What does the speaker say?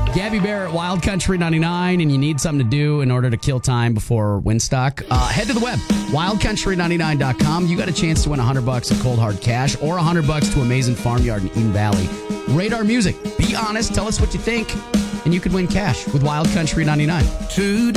Gabby Bear at Wild Country 99, and you need something to do in order to kill time before Winstock. Head to the web, wildcountry99.com. You got a chance to win $100 of cold hard cash or $100 to Amazing Farmyard in Eden Valley. Rate our music. Be honest. Tell us what you think, and you could win cash with Wild Country 99. Today.